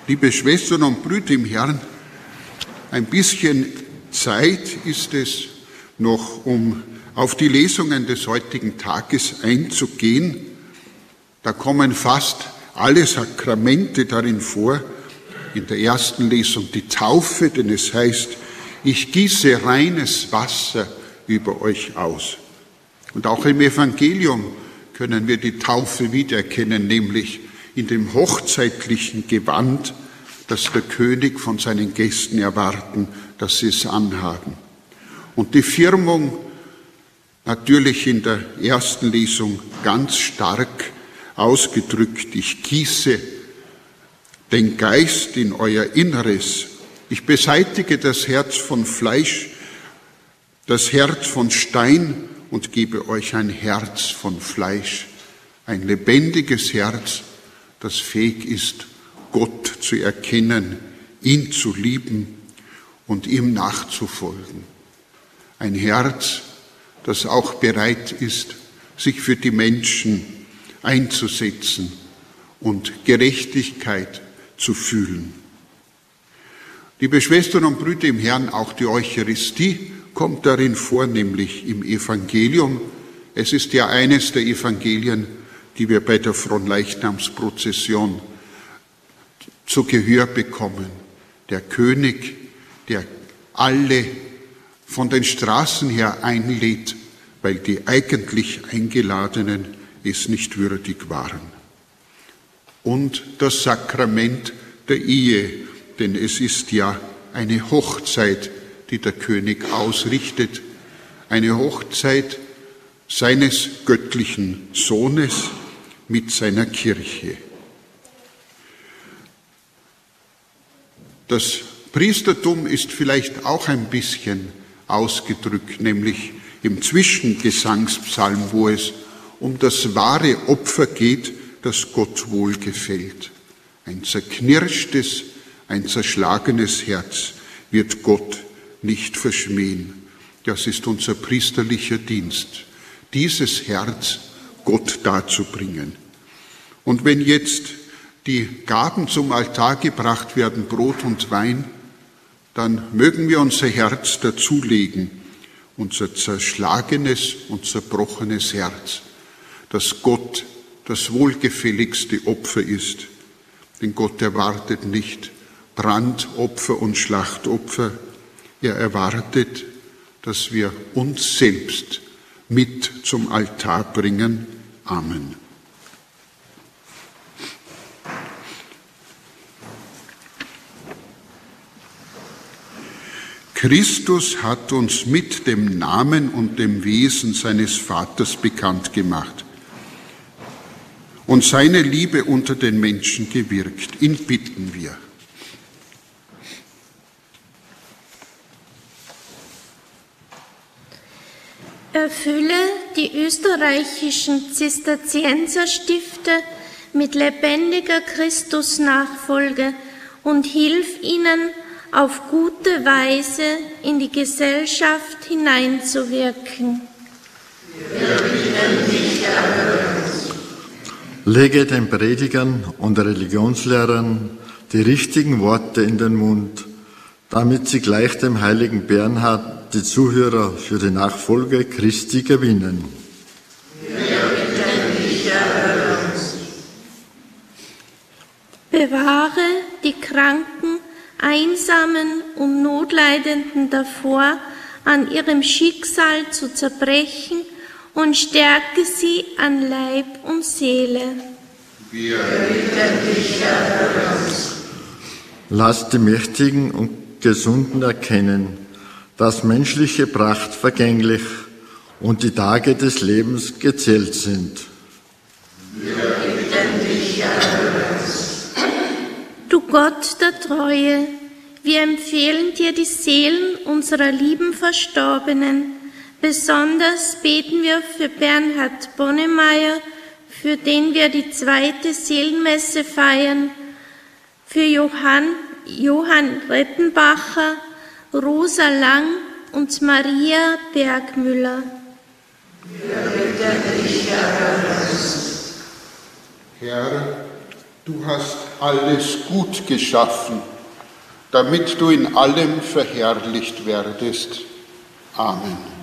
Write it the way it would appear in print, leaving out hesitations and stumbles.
Liebe Schwestern und Brüder im Herrn, ein bisschen Zeit ist es noch, um auf die Lesungen des heutigen Tages einzugehen. Da kommen fast alle Sakramente darin vor. In der ersten Lesung die Taufe, denn es heißt, ich gieße reines Wasser über euch aus. Und auch im Evangelium können wir die Taufe wiedererkennen, nämlich in dem hochzeitlichen Gewand, das der König von seinen Gästen erwarten, dass sie es anhaben. Und die Firmung natürlich in der ersten Lesung ganz stark ausgedrückt. Ich gieße den Geist in euer Inneres. Ich beseitige das Herz von Fleisch, das Herz von Stein und gebe euch ein Herz von Fleisch, ein lebendiges Herz, das fähig ist, Gott zu erkennen, ihn zu lieben und ihm nachzufolgen. Ein Herz, das auch bereit ist, sich für die Menschen einzusetzen und Gerechtigkeit zu fühlen. Liebe Schwestern und Brüder im Herrn, auch die Eucharistie kommt darin vor, nämlich im Evangelium. Es ist ja eines der Evangelien, die wir bei der Fronleichnamsprozession zu Gehör bekommen. Der König, der alle von den Straßen her einlädt, weil die eigentlich Eingeladenen es nicht würdig waren. Und das Sakrament der Ehe, denn es ist ja eine Hochzeit, die der König ausrichtet, eine Hochzeit seines göttlichen Sohnes mit seiner Kirche. Das Priestertum ist vielleicht auch ein bisschen ausgedrückt, nämlich im Zwischengesangspsalm, wo es um das wahre Opfer geht, das Gott wohlgefällt. Ein zerknirschtes, ein zerschlagenes Herz wird Gott nicht verschmähen. Das ist unser priesterlicher Dienst, dieses Herz Gott darzubringen. Und wenn jetzt die Gaben zum Altar gebracht werden, Brot und Wein, dann mögen wir unser Herz dazulegen, unser zerschlagenes und zerbrochenes Herz, dass Gott das wohlgefälligste Opfer ist. Denn Gott erwartet nicht Brandopfer und Schlachtopfer, er erwartet, dass wir uns selbst mit zum Altar bringen. Amen. Christus hat uns mit dem Namen und dem Wesen seines Vaters bekannt gemacht und seine Liebe unter den Menschen gewirkt. Ihn bitten wir. Erfülle die österreichischen Zisterzienserstifte mit lebendiger Christusnachfolge und hilf ihnen, auf gute Weise in die Gesellschaft hineinzuwirken. Wir bitten dich, erhöre uns. Lege den Predigern und Religionslehrern die richtigen Worte in den Mund, damit sie gleich dem heiligen Bernhard die Zuhörer für die Nachfolge Christi gewinnen. Wir bitten dich, erhöre uns. Bewahre die Kranken, Einsamen und Notleidenden davor, an ihrem Schicksal zu zerbrechen und stärke sie an Leib und Seele. Wir bitten dich, erhöre uns. Lass die Mächtigen und Gesunden erkennen, dass menschliche Pracht vergänglich und die Tage des Lebens gezählt sind. Wir bitten dich, erhöre uns. Du Gott der Treue, wir empfehlen dir die Seelen unserer lieben Verstorbenen. Besonders beten wir für Bernhard Bonnemeyer, für den wir die 2. Seelenmesse feiern, für Johann Rettenbacher, Rosa Lang und Maria Bergmüller. Wir bitten dich, erhöre uns. Herr, du hast alles gut geschaffen, damit du in allem verherrlicht werdest. Amen.